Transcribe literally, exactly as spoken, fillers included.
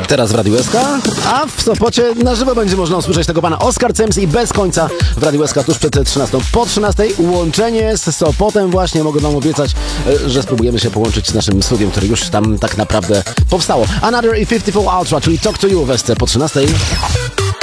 teraz w Radiu S K, a w Sopocie na żywo będzie można usłyszeć tego pana Oskar Cems i Bez Końca w Radiu S K tuż przed trzynastą. Po trzynastej łączenie z Sopotem właśnie. Mogę wam obiecać, że spróbujemy się połączyć z naszym studiem, które już tam tak naprawdę powstało. Another E pięćdziesiąt cztery Ultra, czyli Talk to You w S C po trzynastej.